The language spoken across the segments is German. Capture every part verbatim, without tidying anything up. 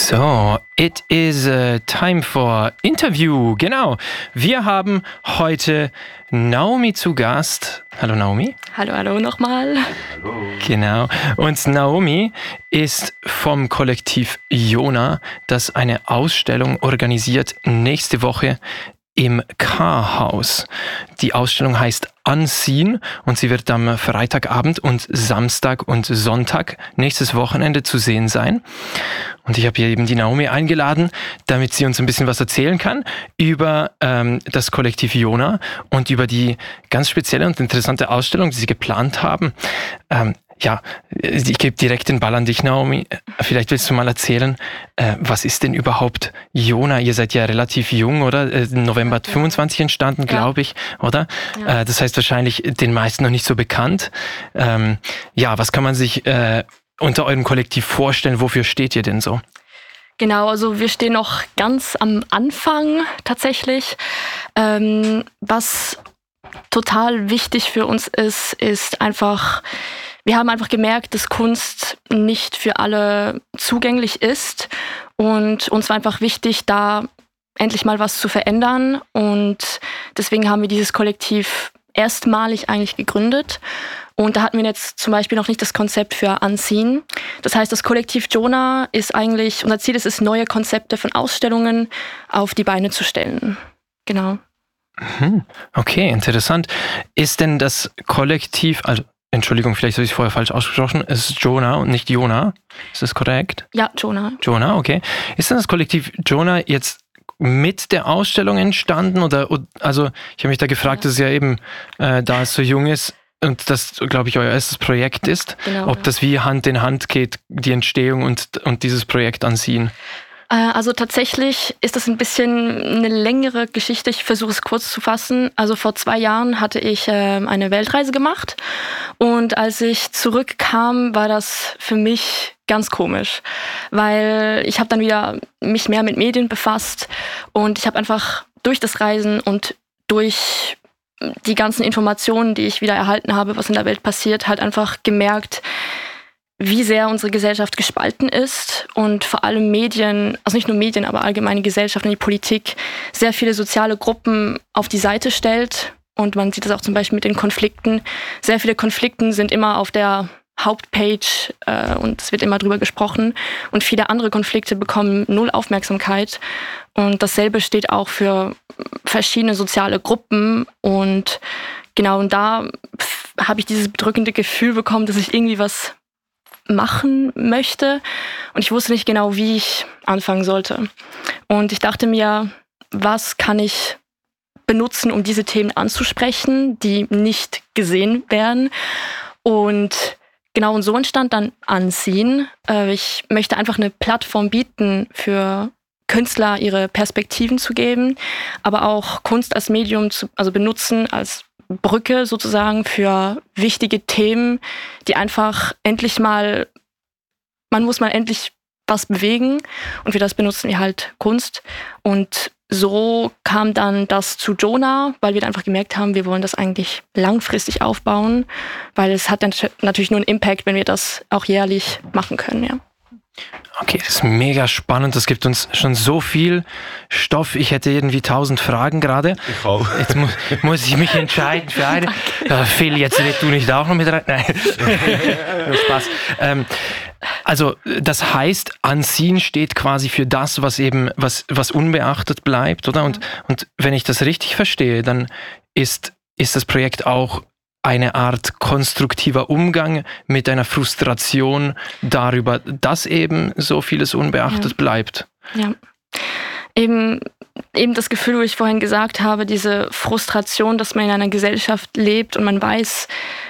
So, it is uh, time for interview. Genau. Wir haben heute Naomi zu Gast. Hallo Naomi. Hallo, hallo nochmal. Hallo. Genau. Und Naomi ist vom Kollektiv Jona, das eine Ausstellung organisiert nächste Woche im K-Haus. Die Ausstellung heißt Unseen und sie wird am Freitagabend und Samstag und Sonntag nächstes Wochenende zu sehen sein. Und ich habe hier eben die Naomi eingeladen, damit sie uns ein bisschen was erzählen kann über ähm, das Kollektiv Jona und über die ganz spezielle und interessante Ausstellung, die sie geplant haben. Ähm, Ja, ich gebe direkt den Ball an dich, Naomi. Vielleicht willst du mal erzählen, äh, was ist denn überhaupt Jona? Ihr seid ja relativ jung, oder? Äh, November ja. fünfundzwanzig entstanden, ja. glaube ich, oder? Ja. Äh, das heißt wahrscheinlich den meisten noch nicht so bekannt. Ähm, ja, was kann man sich äh, unter eurem Kollektiv vorstellen? Wofür steht ihr denn so? Genau, also wir stehen noch ganz am Anfang tatsächlich. Ähm, was total wichtig für uns ist, ist einfach... Wir haben einfach gemerkt, dass Kunst nicht für alle zugänglich ist und uns war einfach wichtig, da endlich mal was zu verändern und deswegen haben wir dieses Kollektiv erstmalig eigentlich gegründet und da hatten wir jetzt zum Beispiel noch nicht das Konzept für Unseen. Das heißt, das Kollektiv Jona ist eigentlich, unser Ziel ist es, neue Konzepte von Ausstellungen auf die Beine zu stellen. Genau. Okay, interessant. Ist denn das Kollektiv, also Entschuldigung, vielleicht habe ich es vorher falsch ausgesprochen. Es ist Jona und nicht Jona. Ist das korrekt? Ja, Jona. Jona, okay. Ist denn das Kollektiv Jona jetzt mit der Ausstellung entstanden? Oder, also ich habe mich da gefragt, ja. dass es ja eben, äh, da es so jung ist und das, glaube ich, euer erstes Projekt ist, genau, ob ja. das wie Hand in Hand geht, die Entstehung und, und dieses Projekt Unseen. Also tatsächlich ist das ein bisschen eine längere Geschichte. Ich versuche es kurz zu fassen. Also vor zwei Jahren hatte ich äh, eine Weltreise gemacht und als ich zurückkam, war das für mich ganz komisch, weil ich habe dann wieder mich mehr mit Medien befasst und ich habe einfach durch das Reisen und durch die ganzen Informationen, die ich wieder erhalten habe, was in der Welt passiert, halt einfach gemerkt, wie sehr unsere Gesellschaft gespalten ist und vor allem Medien, also nicht nur Medien, aber allgemeine Gesellschaft und die Politik sehr viele soziale Gruppen auf die Seite stellt. Und man sieht das auch zum Beispiel mit den Konflikten. Sehr viele Konflikte sind immer auf der Hauptpage äh, und es wird immer drüber gesprochen. Und viele andere Konflikte bekommen null Aufmerksamkeit. Und dasselbe steht auch für verschiedene soziale Gruppen. Und genau, und da habe ich dieses bedrückende Gefühl bekommen, dass ich irgendwie was machen möchte und ich wusste nicht genau, wie ich anfangen sollte. Und ich dachte mir, was kann ich benutzen, um diese Themen anzusprechen, die nicht gesehen werden. Und genau, und so entstand dann Unseen. Ich möchte einfach eine Plattform bieten für Künstler, ihre Perspektiven zu geben, aber auch Kunst als Medium zu, also benutzen, als Brücke sozusagen für wichtige Themen, die einfach endlich mal, man muss mal endlich was bewegen und für das benutzen wir halt Kunst. Und so kam dann das zu Jona, weil wir dann einfach gemerkt haben, wir wollen das eigentlich langfristig aufbauen, weil es hat dann natürlich nur einen Impact, wenn wir das auch jährlich machen können, ja. Okay, das ist mega spannend. Das gibt uns schon so viel Stoff. Ich hätte irgendwie tausend Fragen gerade. Ich auch. Jetzt mu- muss ich mich entscheiden für eine. Ja, Phil, jetzt red du nicht auch noch mit rein. Nein, nur Spaß. Ähm, also das heißt, Unseen steht quasi für das, was eben, was, was unbeachtet bleibt, oder? Und, und wenn ich das richtig verstehe, dann ist, ist das Projekt auch eine Art konstruktiver Umgang mit einer Frustration darüber, dass eben so vieles unbeachtet ja. bleibt. Ja, eben, eben das Gefühl, wo ich vorhin gesagt habe, diese Frustration, dass man in einer Gesellschaft lebt und man weiß,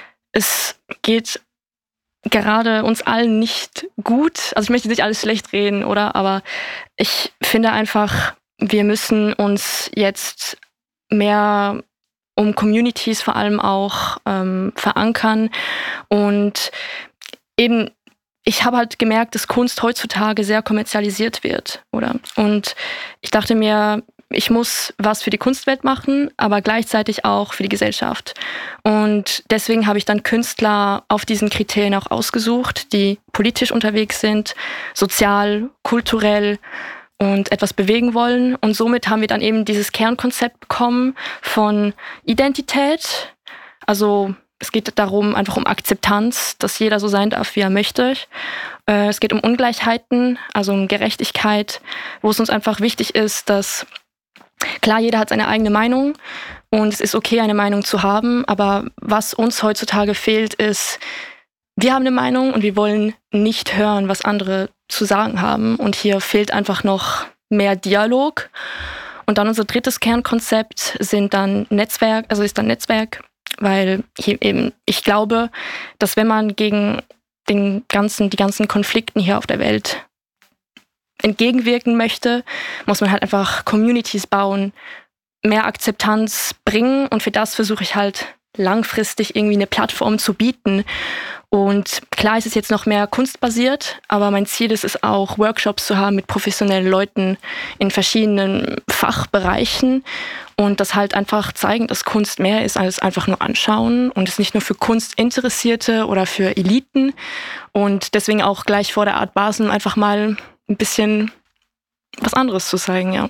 es geht gerade uns allen nicht gut. Also ich möchte nicht alles schlecht reden, oder? Aber ich finde einfach, wir müssen uns jetzt mehr um Communities vor allem auch ähm, verankern. Und eben, ich habe halt gemerkt, dass Kunst heutzutage sehr kommerzialisiert wird, oder? Und ich dachte mir, ich muss was für die Kunstwelt machen, aber gleichzeitig auch für die Gesellschaft. Und deswegen habe ich dann Künstler auf diesen Kriterien auch ausgesucht, die politisch unterwegs sind, sozial, kulturell und etwas bewegen wollen. Und somit haben wir dann eben dieses Kernkonzept bekommen von Identität. Also es geht darum, einfach um Akzeptanz, dass jeder so sein darf, wie er möchte. Es geht um Ungleichheiten, also um Gerechtigkeit, wo es uns einfach wichtig ist, dass, klar, jeder hat seine eigene Meinung und es ist okay, eine Meinung zu haben, aber was uns heutzutage fehlt, ist, wir haben eine Meinung und wir wollen nicht hören, was andere zu sagen haben. Und hier fehlt einfach noch mehr Dialog. Und dann unser drittes Kernkonzept sind dann Netzwerk, also ist dann Netzwerk, weil hier eben ich glaube, dass wenn man gegen den ganzen, die ganzen Konflikten hier auf der Welt entgegenwirken möchte, muss man halt einfach Communities bauen, mehr Akzeptanz bringen und für das versuche ich halt langfristig irgendwie eine Plattform zu bieten. Und klar ist es jetzt noch mehr kunstbasiert, aber mein Ziel ist es auch, Workshops zu haben mit professionellen Leuten in verschiedenen Fachbereichen und das halt einfach zeigen, dass Kunst mehr ist als einfach nur anschauen und es nicht nur für Kunstinteressierte oder für Eliten und deswegen auch gleich vor der Art Basel einfach mal ein bisschen was anderes zu zeigen, ja.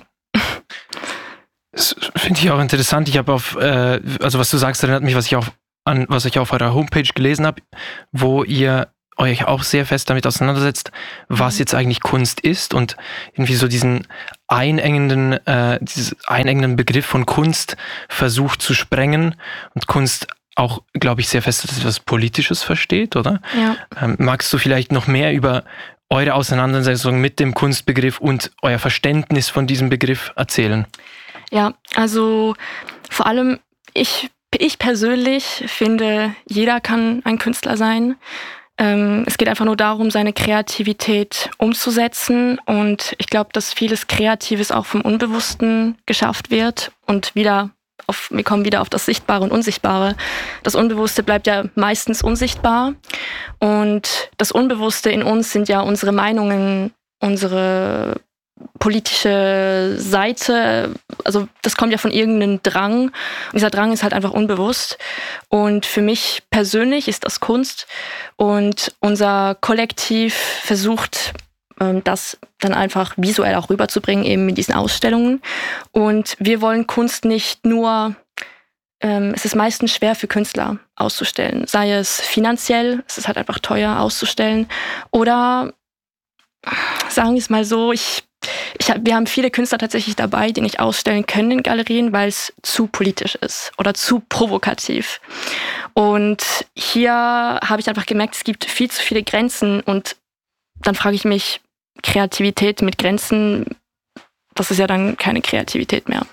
Das finde ich auch interessant. Ich habe auf, äh, also was du sagst, erinnert mich, was ich auf, an, was ich auf eurer Homepage gelesen habe, wo ihr euch auch sehr fest damit auseinandersetzt, was jetzt eigentlich Kunst ist und irgendwie so diesen einengenden, äh, diesen einengenden Begriff von Kunst versucht zu sprengen und Kunst auch, glaube ich, sehr fest etwas Politisches versteht, oder? Ja. Ähm, magst du vielleicht noch mehr über eure Auseinandersetzung mit dem Kunstbegriff und euer Verständnis von diesem Begriff erzählen? Ja, also vor allem ich, ich persönlich finde, jeder kann ein Künstler sein. Ähm, es geht einfach nur darum, seine Kreativität umzusetzen und ich glaube, dass vieles Kreatives auch vom Unbewussten geschafft wird und wieder auf, wir kommen wieder auf das Sichtbare und Unsichtbare. Das Unbewusste bleibt ja meistens unsichtbar und das Unbewusste in uns sind ja unsere Meinungen, unsere politische Seite, also das kommt ja von irgendeinem Drang. Und dieser Drang ist halt einfach unbewusst. Und für mich persönlich ist das Kunst. Und unser Kollektiv versucht, das dann einfach visuell auch rüberzubringen, eben in diesen Ausstellungen. Und wir wollen Kunst nicht nur, ähm, es ist meistens schwer für Künstler auszustellen, sei es finanziell, es ist halt einfach teuer auszustellen, oder sagen wir es mal so, ich Ich hab, wir haben viele Künstler tatsächlich dabei, die nicht ausstellen können in Galerien, weil es zu politisch ist oder zu provokativ. Und hier habe ich einfach gemerkt, es gibt viel zu viele Grenzen und dann frage ich mich, Kreativität mit Grenzen, das ist ja dann keine Kreativität mehr.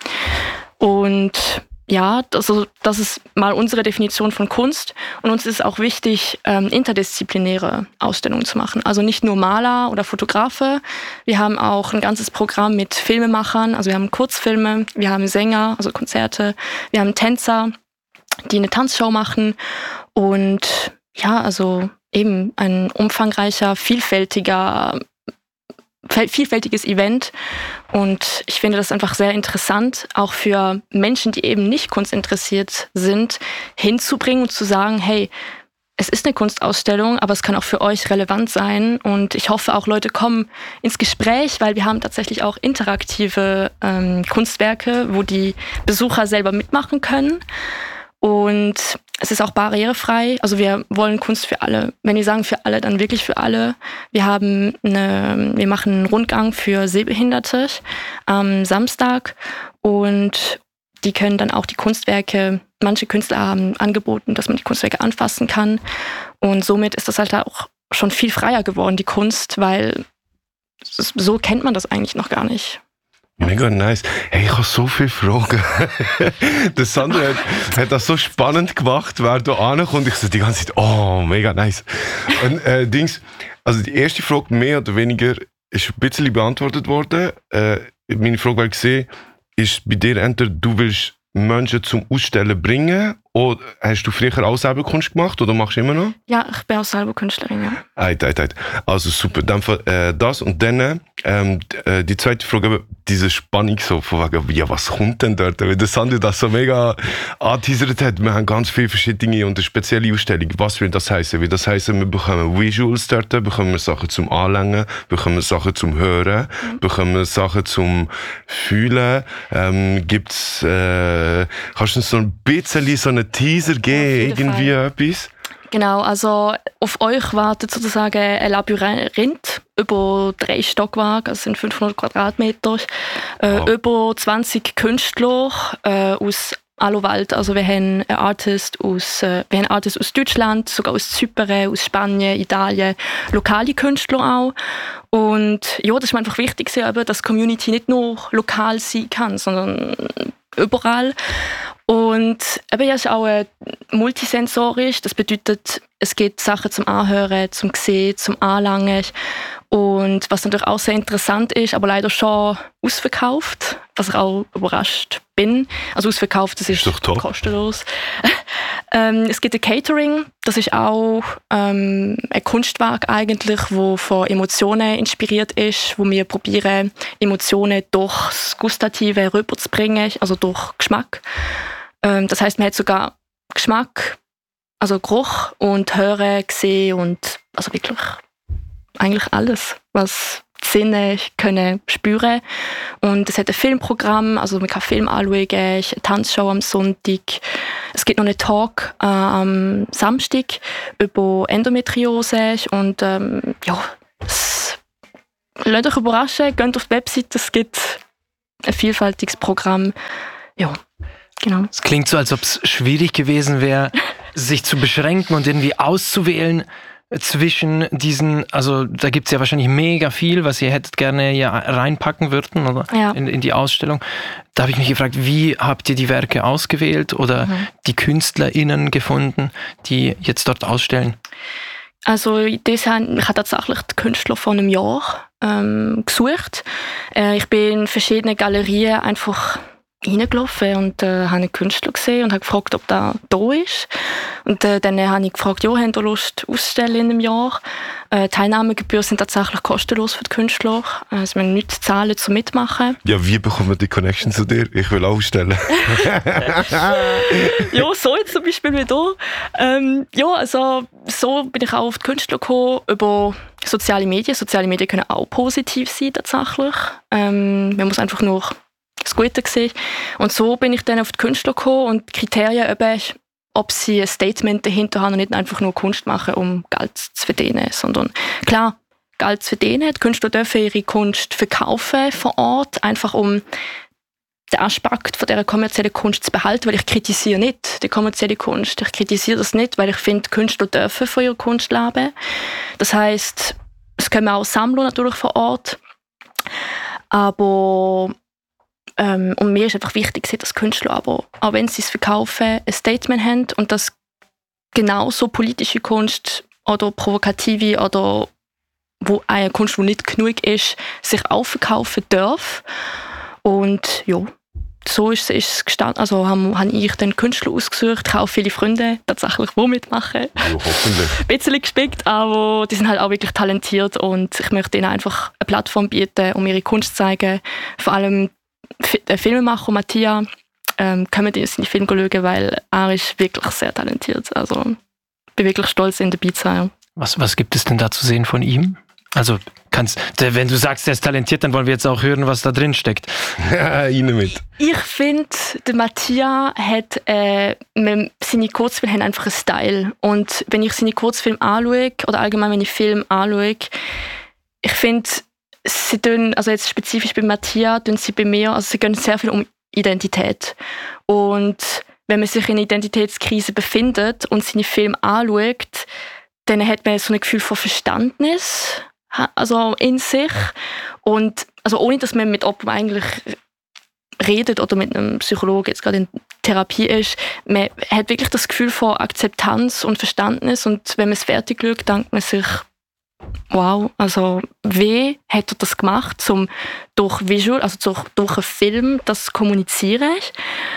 Und ja, das, also das ist mal unsere Definition von Kunst. Und uns ist auch wichtig, ähm, interdisziplinäre Ausstellungen zu machen. Also nicht nur Maler oder Fotografe. Wir haben auch ein ganzes Programm mit Filmemachern. Also wir haben Kurzfilme, wir haben Sänger, also Konzerte, wir haben Tänzer, die eine Tanzshow machen. Und ja, also eben ein umfangreicher, vielfältiger vielfältiges Event und ich finde das einfach sehr interessant, auch für Menschen, die eben nicht kunstinteressiert sind, hinzubringen und zu sagen, hey, es ist eine Kunstausstellung, aber es kann auch für euch relevant sein und ich hoffe auch Leute kommen ins Gespräch, weil wir haben tatsächlich auch interaktive ähm, Kunstwerke, wo die Besucher selber mitmachen können. Und es ist auch barrierefrei. Also wir wollen Kunst für alle. Wenn wir sagen für alle, dann wirklich für alle. Wir haben eine, wir machen einen Rundgang für Sehbehinderte am Samstag und die können dann auch die Kunstwerke, manche Künstler haben angeboten, dass man die Kunstwerke anfassen kann. Und somit ist das halt auch schon viel freier geworden, die Kunst, weil so kennt man das eigentlich noch gar nicht. Mega nice. Hey, ich habe so viele Fragen. Der Sandro hat, hat das so spannend gemacht, wer da ankommt. Ich so die ganze Zeit, oh, mega nice. Und äh, Dings, also die erste Frage mehr oder weniger ist ein bisschen beantwortet worden. Äh, meine Frage war gesehen, ist bei dir entweder du willst Menschen zum Ausstellen bringen Oh, hast du früher auch selber Kunst gemacht oder machst du immer noch? Ja, ich bin auch selber Künstlerin, ja. Eit, eit, eit. Also super, dann äh, das und dann ähm, die zweite Frage, diese Spannung so von wegen, ja, was kommt denn dort? Weil der Sandro das so mega angeteasert hat, wir haben ganz viele verschiedene und eine spezielle Ausstellung. Was will das heißen? Will das heißen, wir bekommen Visuals dort, bekommen wir Sachen zum Anlängen, bekommen wir Sachen zum Hören, mhm. bekommen wir Sachen zum Fühlen. Ähm, gibt's, äh, kannst du uns so ein bisschen so einen Teaser geben, irgendwie Fall. Etwas? Genau, also auf euch wartet sozusagen ein Labyrinth über drei Stockwerke, also sind fünfhundert Quadratmeter, äh, wow. über zwanzig Künstler äh, aus aller Welt. Also wir haben einen Artist aus, äh, wir haben Artist aus Deutschland, sogar aus Zypern, aus Spanien, Italien, lokale Künstler auch. Und ja, das ist mir einfach wichtig, dass die Community nicht nur lokal sein kann, sondern überall. Und eben, ja, es ist auch äh, multisensorisch. Das bedeutet, es gibt Sachen zum Anhören, zum Sehen, zum Anlangen. Und was natürlich auch sehr interessant ist, aber leider schon ausverkauft, was ich auch überrascht bin. Also ausverkauft, das ist, ist kostenlos. ähm, es gibt ein Catering, das ist auch ähm, ein Kunstwerk eigentlich, das von Emotionen inspiriert ist, wo wir probieren, Emotionen durch das Gustative rüberzubringen, also durch Geschmack. Ähm, das heisst, man hat sogar Geschmack, also Geruch und Hören, Sehen und also wirklich eigentlich alles, was die Sinne können spüren. Und es hat ein Filmprogramm, also man kann Film anschauen, eine Tanzshow am Sonntag. Es gibt noch einen Talk äh, am Samstag über Endometriose. Und ähm, ja, es, lasst euch überraschen, geht auf die Webseite, es gibt ein vielfältiges Programm. Ja, genau. Es klingt so, als ob es schwierig gewesen wäre, sich zu beschränken und irgendwie auszuwählen zwischen diesen, also da gibt es ja wahrscheinlich mega viel, was ihr hättet gerne ja reinpacken würden oder ja. in, in die Ausstellung. Da habe ich mich gefragt, wie habt ihr die Werke ausgewählt oder mhm. die KünstlerInnen gefunden, die jetzt dort ausstellen? Also das haben, ich habe tatsächlich die Künstler vor einem Jahr ähm, gesucht. Äh, ich bin in verschiedene Galerien einfach reingelaufen und äh, habe einen Künstler gesehen und habe gefragt, ob der da ist. Und äh, dann habe ich gefragt, ja, habt ihr Lust auszustellen in einem Jahr? Äh, Teilnahmegebühren sind tatsächlich kostenlos für die Künstler. Äh, sie müssen nichts zahlen zum Mitmachen. Ja, wie bekommen wir die Connection zu dir? Ich will ausstellen. Ja, so jetzt zum Beispiel wie hier. Ähm, ja, also so bin ich auch auf die Künstler gekommen, über soziale Medien. Soziale Medien können auch positiv sein tatsächlich. Ähm, man muss einfach nur das Gute sehen. Und so bin ich dann auf die Künstler gekommen und die Kriterien eben, ob sie ein Statement dahinter haben und nicht einfach nur Kunst machen, um Geld zu verdienen, sondern klar, Geld zu verdienen. Die Künstler dürfen ihre Kunst verkaufen vor Ort, einfach um den Aspekt von dieser kommerziellen Kunst zu behalten, weil ich kritisiere nicht die kommerzielle Kunst. Ich kritisiere das nicht, weil ich finde, Künstler dürfen von ihrer Kunst leben. Das heisst, es können auch Sammler natürlich vor Ort, aber Ähm, und mir ist einfach wichtig, dass Künstler, aber auch wenn sie es verkaufen, ein Statement haben und dass genauso politische Kunst oder provokative oder wo eine Kunst, die nicht genug ist, sich auch verkaufen darf. Und ja, so ist es gestanden. Also habe hab ich den Künstler ausgesucht. Ich habe auch viele Freunde tatsächlich, die mitmachen. Ja, hoffentlich. Ein bisschen gespickt, aber die sind halt auch wirklich talentiert und ich möchte ihnen einfach eine Plattform bieten, um ihre Kunst zu zeigen. Vor allem der Filmemacher Mattia, ähm, können wir in die Film schauen, weil er ist wirklich sehr talentiert. Also ich bin wirklich stolz, ihn dabei zu sein. Was, was gibt es denn da zu sehen von ihm? Also kannst, wenn du sagst, er ist talentiert, dann wollen wir jetzt auch hören, was da drin steckt. Ja, rein mit. Ich finde, der Mattia hat äh, seine Kurzfilme haben einfach einen Style. Und wenn ich seine Kurzfilme anschaue, oder allgemein, wenn ich Filme anschaue, ich finde, sie tun, also jetzt spezifisch bei Mattia, tun sie bei mir, also sie gehen sehr viel um Identität. Und wenn man sich in einer Identitätskrise befindet und seine Filme anschaut, dann hat man so ein Gefühl von Verständnis, also in sich. Und also ohne, dass man mit jemandem eigentlich redet oder mit einem Psychologen jetzt gerade in Therapie ist, man hat wirklich das Gefühl von Akzeptanz und Verständnis. Und wenn man es fertig schaut, denkt man sich, wow, also wie hat er das gemacht, um durch Visual, also durch, durch einen Film das zu kommunizieren?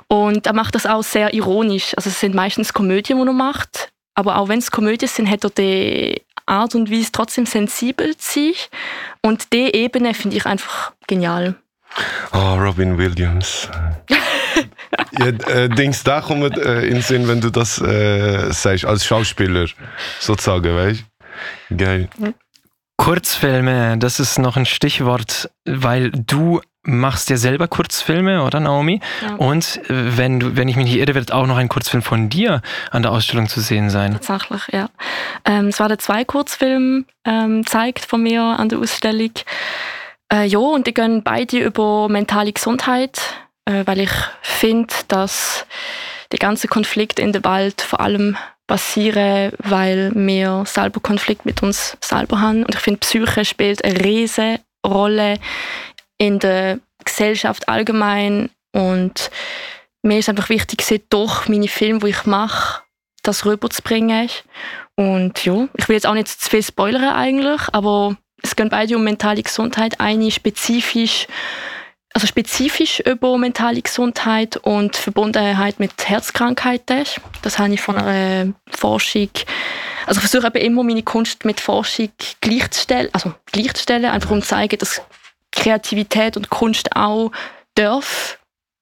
Und er macht das auch sehr ironisch. Also es sind meistens Komödien, die er macht. Aber auch wenn es Komödien sind, hat er die Art und Weise, trotzdem sensibel zu sein. Und diese Ebene finde ich einfach genial. Oh, Robin Williams. ja, äh, Dings, da kommt äh, in den Sinn, wenn du das äh, sagst, als Schauspieler sozusagen, weißt du? Geil. Kurzfilme, das ist noch ein Stichwort, weil du machst ja selber Kurzfilme, oder Naomi? Ja. Und wenn du, wenn ich mich nicht irre, wird auch noch ein Kurzfilm von dir an der Ausstellung zu sehen sein. Tatsächlich, ja. Ähm, es waren zwei Kurzfilme ähm, gezeigt von mir an der Ausstellung. Äh, ja, und die gehen beide über mentale Gesundheit, äh, weil ich finde, dass der ganze Konflikt in der Welt vor allem passieren, weil wir selber Konflikt mit uns selber haben. Und ich finde, Psyche spielt eine riesige Rolle in der Gesellschaft allgemein. Und mir ist einfach wichtig, durch meine Filme, die ich mache, das rüberzubringen. Und ja, ich will jetzt auch nicht zu viel spoilern eigentlich, aber es geht beide um mentale Gesundheit. Eine spezifisch, also spezifisch über mentale Gesundheit und Verbundenheit mit Herzkrankheiten. Das habe ich von einer Forschung, also ich versuche eben immer meine Kunst mit Forschung gleichzustellen, also gleichzustellen, einfach um zu zeigen, dass Kreativität und Kunst auch darf,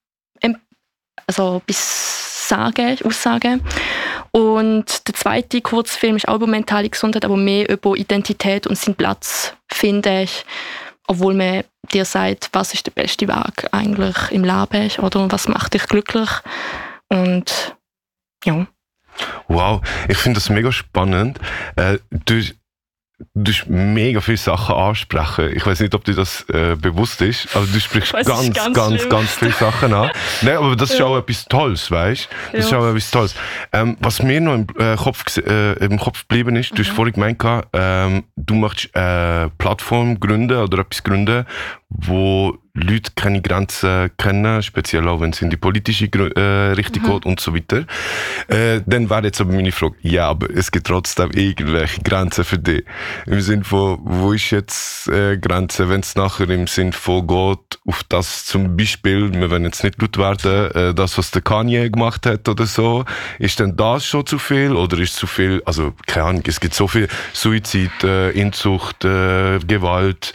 also bis sagen, aussagen. Und der zweite Kurzfilm ist auch über mentale Gesundheit, aber mehr über Identität und seinen Platz, finde ich. Obwohl man dir sagt, was ist der beste Weg eigentlich im Leben oder was macht dich glücklich. Und ja. Wow, ich finde das mega spannend. Äh, du Du hast mega viele Sachen ansprechen. Ich weiß nicht, ob dir das äh, bewusst ist, aber du sprichst weiß, ganz, ganz, ganz, ganz viele Sachen an. Nein, aber das ist ja auch etwas Tolles, weißt du? Das ja. ist auch etwas Tolles. Ähm, was mir noch im, äh, Kopf, äh, im Kopf geblieben ist, mhm. du hast vorhin gemeint, ähm, du möchtest eine Plattform gründen oder etwas gründen, wo Leute keine Grenzen kennen, speziell auch wenn es in die politische äh, Richtung mhm. geht und so weiter. Äh, dann wäre jetzt aber meine Frage, ja, aber es gibt trotzdem irgendwelche Grenzen für dich. Im Sinn von, wo ist jetzt äh, Grenze, wenn es nachher im Sinn von geht, auf das zum Beispiel, wir wollen jetzt nicht laut werden, äh, das, was der Kanye gemacht hat oder so, ist denn das schon zu viel oder ist zu viel, also keine Ahnung, es gibt so viel Suizid, äh, Inzucht, äh, Gewalt,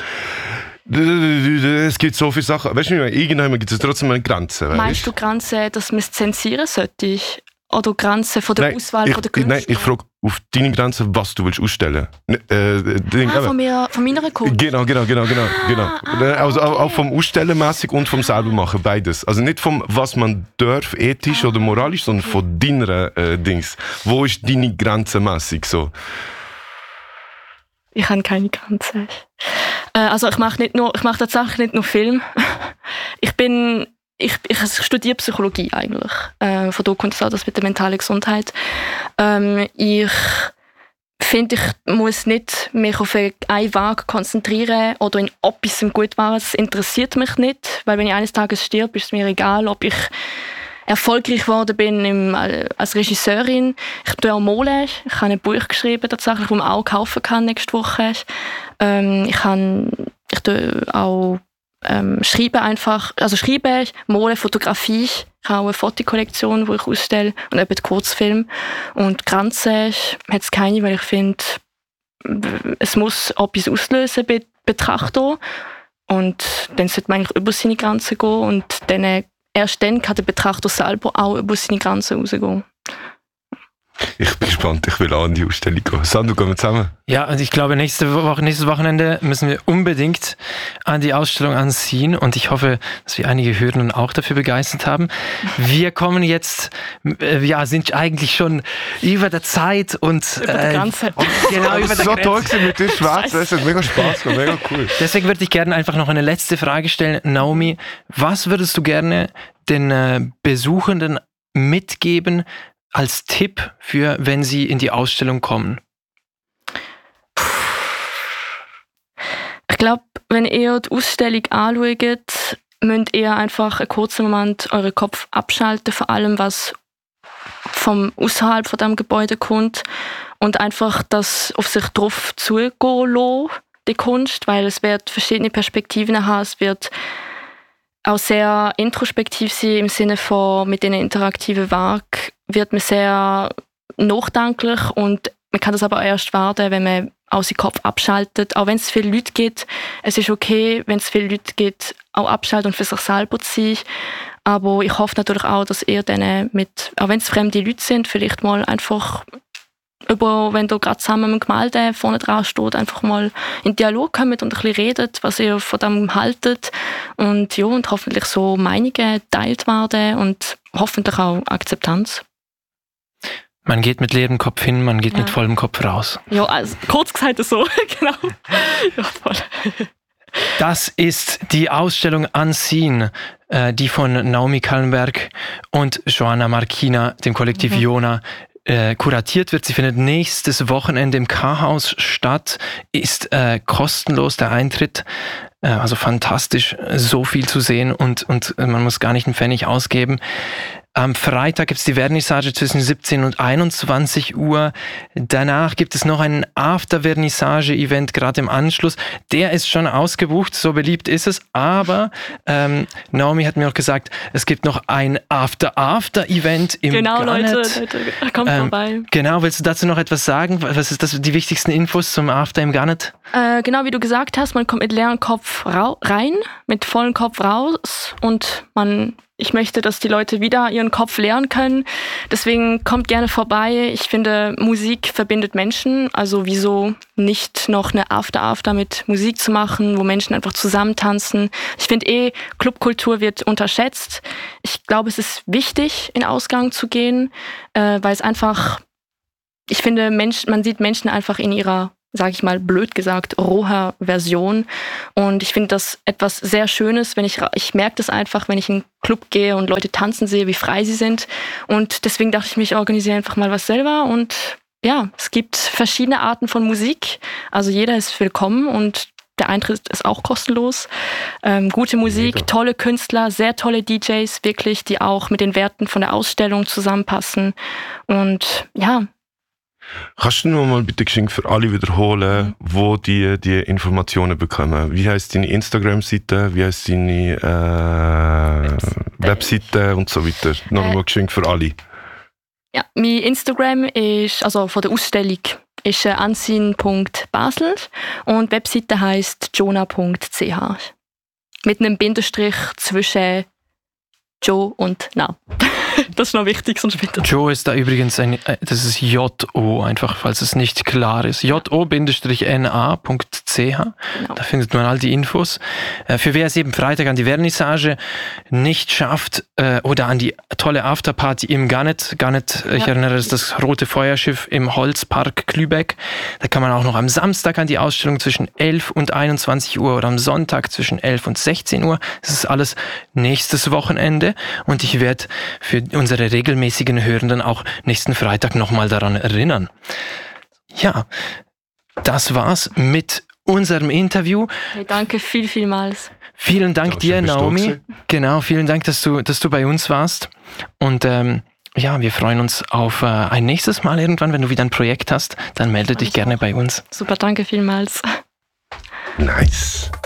es gibt so viele Sachen. Weißt du, irgendwann gibt es trotzdem eine Grenze. Weißt? Meinst du Grenzen, dass man es zensieren sollte? Oder Grenzen von der nein, Auswahl ich, von der Künstler? Nein, ich frage auf deine Grenze, was du willst ausstellen. Äh, Ding, ah, von, mir, von meiner Kunst? Genau, genau, genau. genau, genau. Ah, also okay. auch vom Ausstellenmäßig und vom selbermachen, beides. Also nicht vom, was man darf, ethisch ah. oder moralisch, sondern von deiner äh, Dings. Wo ist deine Grenze mäßig so? Ich habe keine Grenze. Äh, also ich mache nicht nur, ich mache tatsächlich nicht nur Film. ich bin, ich, ich studiere Psychologie eigentlich. Äh, von da kommt es auch das mit der mentalen Gesundheit. Ähm, ich finde, ich muss nicht mich auf einen Weg konzentrieren oder in etwas gut machen. Das interessiert mich nicht, weil wenn ich eines Tages sterbe, ist es mir egal, ob ich erfolgreich geworden bin im, als Regisseurin. Ich tue auch malen. Ich habe ein Buch geschrieben, tatsächlich, das man auch kaufen kann nächste Woche. Ähm, ich kann, ich tue auch ähm, schreiben einfach, also schreiben, malen, Fotografie. Ich habe auch eine Fotokollektion, die ich ausstelle und eben Kurzfilm. Und Grenzen hat es keine, weil ich finde, es muss etwas auslösen bei Betrachter. Und dann sollte man eigentlich über seine Grenzen gehen und dann erst dann kann der Betrachter selber auch über seine Grenzen rausgehen. Ich bin gespannt, ich will auch an die Ausstellung gehen. Sandro, gehen wir zusammen? Ja, und ich glaube, nächste Woche, nächstes Wochenende müssen wir unbedingt an die Ausstellung anziehen und ich hoffe, dass wir einige Hörerinnen auch dafür begeistert haben. Wir kommen jetzt, äh, ja, sind eigentlich schon über der Zeit und über die Grenze. Äh, genau, über das ist so toll gewesen mit dir, Schwarz, das hat mega Spaß gemacht, mega cool. Deswegen würde ich gerne einfach noch eine letzte Frage stellen. Naomi, was würdest du gerne den äh, Besuchenden mitgeben, als Tipp für, wenn sie in die Ausstellung kommen? Ich glaube, wenn ihr die Ausstellung anschaut, müsst ihr einfach einen kurzen Moment euren Kopf abschalten, vor allem was vom außerhalb von dem Gebäude kommt und einfach das auf sich drauf zugehen lassen, die Kunst, weil es wird verschiedene Perspektiven haben, es wird auch sehr introspektiv sein im Sinne von, mit den interaktiven Werken wird man sehr nachdenklich und man kann das aber erst werden, wenn man aus dem Kopf abschaltet. Auch wenn es viele Leute gibt, es ist okay, wenn es viele Leute gibt, auch abschalten und für sich selber zu sein. Aber ich hoffe natürlich auch, dass ihr dann mit, auch wenn es fremde Leute sind, vielleicht mal einfach über, wenn ihr gerade zusammen mit dem Gemälde vorne dran steht, einfach mal in Dialog kommt und ein bisschen redet, was ihr von dem haltet. Und ja, und hoffentlich so Meinungen geteilt werden und hoffentlich auch Akzeptanz. Man geht mit leerem Kopf hin, man geht Ja. mit vollem Kopf raus. Ja, also kurz gesagt so, genau. Ja, voll. Das ist die Ausstellung Unseen, äh, die von Naomi Kallenberg und Joanna Markina, dem Kollektiv Mhm. Jona, äh, kuratiert wird. Sie findet nächstes Wochenende im K-Haus statt, ist äh, kostenlos der Eintritt. Äh, also fantastisch, so viel zu sehen und, und man muss gar nicht einen Pfennig ausgeben. Am Freitag gibt es die Vernissage zwischen siebzehn und einundzwanzig Uhr. Danach gibt es noch ein After-Vernissage-Event gerade im Anschluss. Der ist schon ausgebucht, so beliebt ist es. Aber ähm, Naomi hat mir auch gesagt, es gibt noch ein After-After-Event im Genau, Leute, Garnet. Leute, kommt Ähm, vorbei. Genau, willst du dazu noch etwas sagen? Was ist das, die wichtigsten Infos zum After im Garnet? Äh, genau wie du gesagt hast, man kommt mit leerem Kopf rau- rein, mit vollem Kopf raus und man, ich möchte, dass die Leute wieder ihren Kopf leeren können. Deswegen kommt gerne vorbei. Ich finde, Musik verbindet Menschen. Also wieso nicht noch eine After-After mit Musik zu machen, wo Menschen einfach zusammen tanzen. Ich finde eh, Clubkultur wird unterschätzt. Ich glaube, es ist wichtig, in Ausgang zu gehen, äh, weil es einfach, ich finde, Mensch, man sieht Menschen einfach in ihrer, sage ich mal, blöd gesagt, roher Version. Und ich finde das etwas sehr Schönes, wenn ich, ich merke das einfach, wenn ich in einen Club gehe und Leute tanzen sehe, wie frei sie sind. Und deswegen dachte ich mir, ich organisiere einfach mal was selber. Und ja, es gibt verschiedene Arten von Musik. Also jeder ist willkommen und der Eintritt ist auch kostenlos. Ähm, gute Musik, Mega. tolle Künstler, sehr tolle D Js, wirklich, die auch mit den Werten von der Ausstellung zusammenpassen. Und ja, Kannst du nur mal bitte geschwind für alle wiederholen, wo die die Informationen bekommen? Wie heisst deine Instagram-Seite? Wie heisst deine äh, Webseite und so weiter? Noch Äh, mal geschwind für alle. ja, mein Instagram ist, also von der Ausstellung, ist äh, unseen punkt basel und die Webseite heisst jona punkt c h. Mit einem Bindestrich zwischen Joe und Na. Das ist noch wichtig, sonst bitte. Joe ist da übrigens ein, äh, das ist J O, einfach falls es nicht klar ist. J O N A punkt C H. Genau. Da findet man all die Infos. Äh, Für wer es eben Freitag an die Vernissage nicht schafft äh, oder an die tolle Afterparty im Garnet. Garnet, äh, ich Ja. erinnere, das ist das Rote Feuerschiff im Holzpark Klübeck. Da kann man auch noch am Samstag an die Ausstellung zwischen elf und einundzwanzig Uhr oder am Sonntag zwischen elf und sechzehn Uhr. Das ist alles nächstes Wochenende und ich werde für unsere regelmäßigen Hörenden auch nächsten Freitag nochmal daran erinnern. Ja, das war's mit unserem Interview. Hey, danke viel, vielmals. Vielen Dank Ja, dir, schön, bist du Naomi. gewesen. Genau, vielen Dank, dass du, dass du bei uns warst. Und ähm, ja, wir freuen uns auf äh, ein nächstes Mal irgendwann, wenn du wieder ein Projekt hast, dann melde dich Ich gerne auch. bei uns. Super, danke vielmals. Nice.